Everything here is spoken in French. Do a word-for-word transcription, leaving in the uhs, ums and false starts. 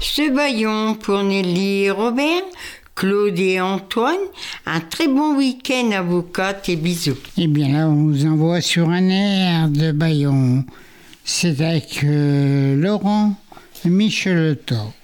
Ce Bayon pour Nelly et Robert, Claude et Antoine. Un très bon week-end à vous quatre et bisous. Eh bien là, on nous envoie sur un air de Bayon. C'est avec euh, Laurent Michelotto.